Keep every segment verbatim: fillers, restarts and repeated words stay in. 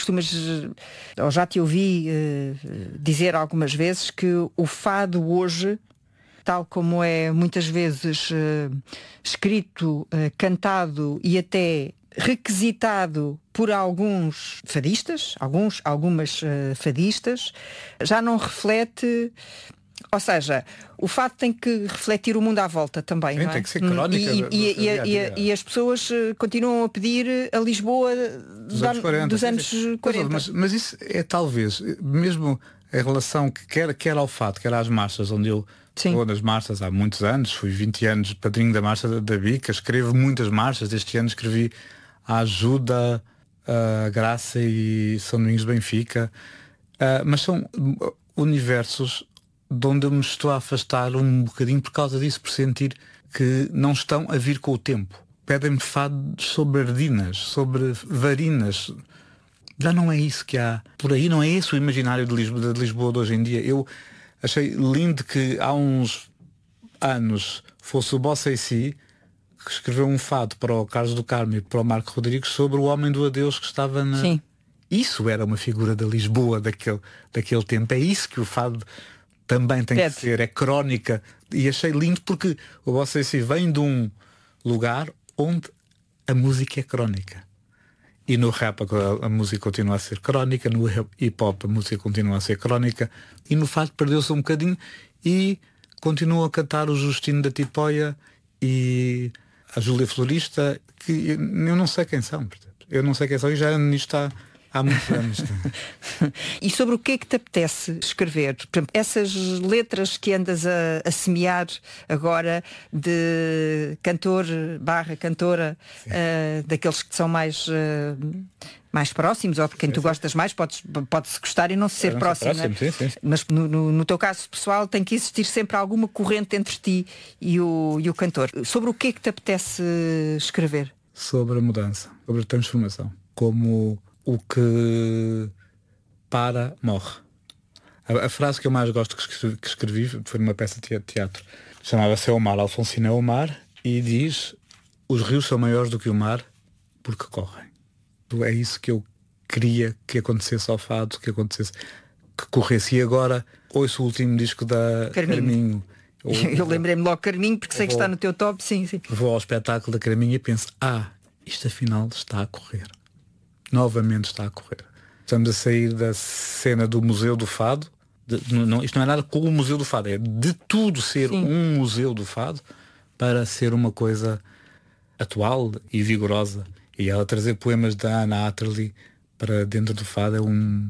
costumas, ou já te ouvi uh, dizer algumas vezes que o fado hoje, tal como é muitas vezes uh, escrito, uh, cantado e até requisitado por alguns fadistas, alguns, algumas uh, fadistas, já não reflete. Ou seja, o fado tem que refletir o mundo à volta também. Sim, não é? Tem que ser crónica. E, do, do e, e, dia -dia. e, e as pessoas continuam a pedir a Lisboa dos da, anos quarenta. Dos anos quarenta. Mas, mas isso é talvez, mesmo em relação que quer, quer ao fado, quer às marchas, onde eu estou nas marchas há muitos anos, fui vinte anos padrinho da marcha da, da Bica, escrevo muitas marchas, este ano escrevi a Ajuda, a Graça e São Domingos de Benfica, uh, mas são universos de onde eu me estou a afastar um bocadinho por causa disso, por sentir que não estão a vir com o tempo. Pedem-me fados sobre ardinas, sobre varinas. Já não é isso que há. Por aí não é esse o imaginário de Lisboa, de Lisboa de hoje em dia. Eu achei lindo que há uns anos fosse o Bossa e Si que escreveu um fado para o Carlos do Carmo e para o Marco Rodrigues sobre o homem do adeus que estava na... Sim. Isso era uma figura da Lisboa daquele, daquele tempo. É isso que o fado também tem Pede. que ser, é crónica. E achei lindo porque o Bossa e Si vem de um lugar onde a música é crónica. E no rap a, a música continua a ser crónica, no hip hop a música continua a ser crónica, e no fado perdeu-se um bocadinho e continua a cantar o Justino da Tipóia e a Júlia Florista, que eu não sei quem são, portanto. Eu não sei quem são e já ando nisto há Há muitos anos. E sobre o que é que te apetece escrever? Por exemplo, essas letras que andas a, a semear agora de cantor barra cantora, uh, daqueles que são mais, uh, mais próximos, ou de quem sim, tu sim. gostas mais, podes, pode-se gostar e não se ser não próximo. próximo sim, sim, sim. Mas no, no, no teu caso pessoal tem que existir sempre alguma corrente entre ti e o, e o cantor. Sobre o que é que te apetece escrever? Sobre a mudança, sobre a transformação. Como o que para, morre. A, a frase que eu mais gosto que escrevi, que escrevi foi numa peça de teatro. Chamava-se É o Mar, Alfonsina é o Mar, e diz: os rios são maiores do que o mar porque correm. É isso que eu queria que acontecesse ao fado, que acontecesse, que corresse. E agora ouço o último disco da Carminho. Carminho. Eu, eu lembrei-me logo Carminho, porque sei vou, que está no teu top, sim, sim. Vou ao espetáculo da Carminho e penso: ah, isto afinal está a correr. Novamente está a correr. Estamos a sair da cena do Museu do Fado. De, não, isto não é nada com o Museu do Fado, é de tudo ser Sim. um Museu do Fado para ser uma coisa atual e vigorosa. E ela trazer poemas da Anna Atterley para dentro do fado é um,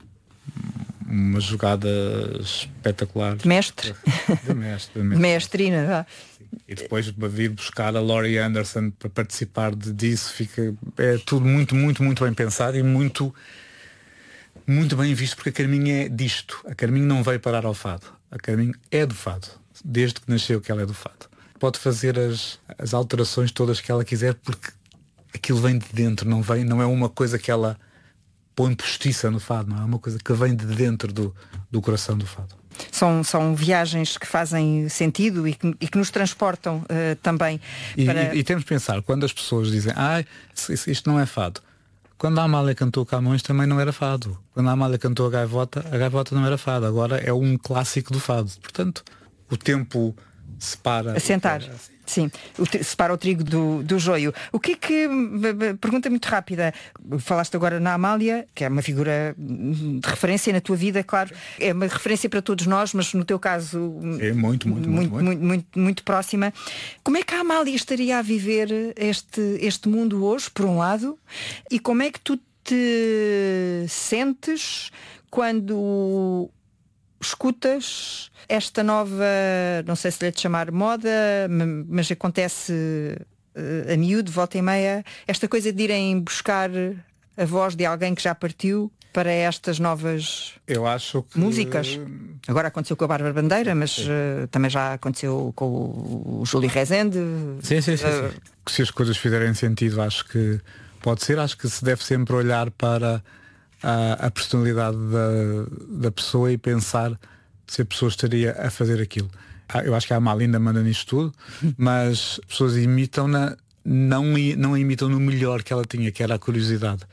uma jogada espetacular. De mestre. De mestre. De mestre. Mestrina. E depois vir buscar a Laurie Anderson para participar de, disso, fica, é tudo muito, muito, muito bem pensado e muito, muito bem visto, porque a Carminho é disto. A Carminho não veio parar ao fado. A Carminho é do fado. Desde que nasceu que ela é do fado. Pode fazer as, as alterações todas que ela quiser, porque aquilo vem de dentro, não, vem, não é uma coisa que ela põe postiça no fado, não é uma coisa que vem de dentro do, do coração do fado. São, são viagens que fazem sentido e que, e que nos transportam uh, também. E, para... e, e temos de pensar, quando as pessoas dizem, ah, isto não é fado. Quando a Amália cantou Camões também não era fado. Quando a Amália cantou a Gaivota, a Gaivota não era fado. Agora é um clássico do fado. Portanto, o tempo separa. Assentar. Sim, o separa o trigo do, do joio. O que é que, pergunta muito rápida, falaste agora na Amália, que é uma figura de referência na tua vida, claro, é uma referência para todos nós, mas no teu caso é muito, muito, muito, muito, muito, muito, muito, muito próxima. Como é que a Amália estaria a viver este, este mundo hoje, por um lado, e como é que tu te sentes quando escutas esta nova, não sei se lhe é de chamar moda, mas acontece uh, a miúdo, volta e meia, esta coisa de irem buscar a voz de alguém que já partiu para estas novas Eu acho que... músicas. Agora aconteceu com a Bárbara Bandeira, mas uh, também já aconteceu com o, o Júlio Rezende. Sim, sim, sim, uh, sim. Se as coisas fizerem sentido, acho que pode ser. Acho que se deve sempre olhar para a, a personalidade da, da pessoa e pensar se a pessoa estaria a fazer aquilo. Eu acho que a Amália ainda manda nisto tudo, mas as pessoas imitam-na, não, não a imitam no melhor que ela tinha, que era a curiosidade.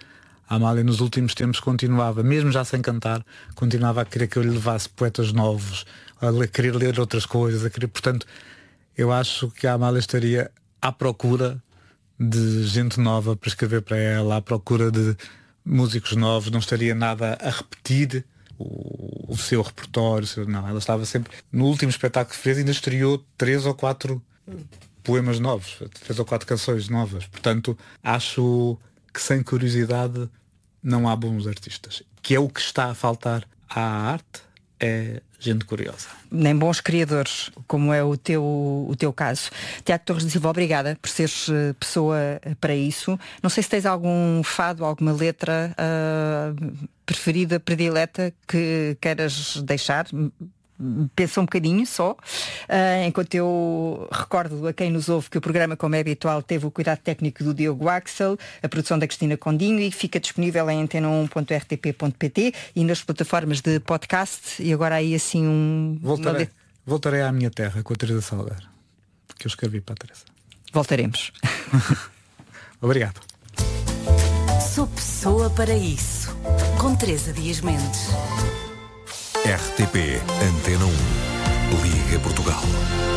A Amália nos últimos tempos continuava, mesmo já sem cantar, continuava a querer que eu lhe levasse poetas novos, a querer ler outras coisas, a querer, portanto, eu acho que a Amália estaria à procura de gente nova para escrever para ela, à procura de músicos novos, não estaria nada a repetir o, o seu repertório, o seu, não, ela estava sempre, no último espetáculo que fez, ainda estreou três ou quatro poemas novos, três ou quatro canções novas, portanto, acho que sem curiosidade não há bons artistas, que é o que está a faltar à arte, é gente curiosa. Nem bons criadores, como é o teu, o teu caso. Tiago Torres de Silva, obrigada por seres pessoa para isso. Não sei se tens algum fado, alguma letra uh, preferida, predileta, que queiras deixar. Pensa um bocadinho só, uh, enquanto eu recordo a quem nos ouve que o programa, como é habitual, teve o cuidado técnico do Diogo Axel, a produção da Cristina Condinho, e fica disponível em antena um ponto r t p ponto p t e nas plataformas de podcast. E agora aí assim um... Voltarei, voltarei à minha terra com a Teresa Salgueiro, que eu escrevi para a Teresa. Voltaremos. Obrigado. Sou pessoa para isso, com Teresa Dias Mendes. R T P Antena um. Liga Portugal.